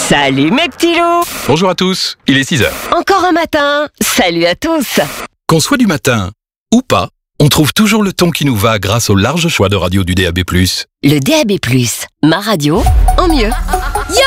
Salut mes petits loups! Bonjour à tous, il est 6h. Encore un matin, salut à tous! Qu'on soit du matin ou pas, on trouve toujours le ton qui nous va grâce au large choix de radio du DAB+. Le DAB+, ma radio en mieux.